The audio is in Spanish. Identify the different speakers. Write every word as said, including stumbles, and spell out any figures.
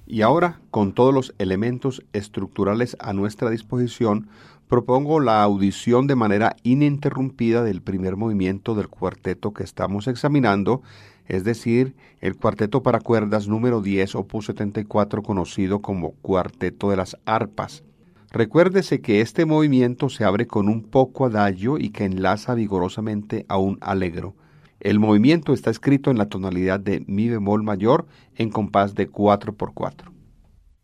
Speaker 1: Y ahora, con todos los elementos estructurales a nuestra disposición, propongo la audición de manera ininterrumpida del primer movimiento del cuarteto que estamos examinando, es decir, el cuarteto para cuerdas número diez, opus setenta y cuatro, conocido como Cuarteto de las Arpas. Recuérdese que este movimiento se abre con un poco adagio y que enlaza vigorosamente a un allegro. El movimiento está escrito en la tonalidad de mi bemol mayor en compás de cuatro por cuatro.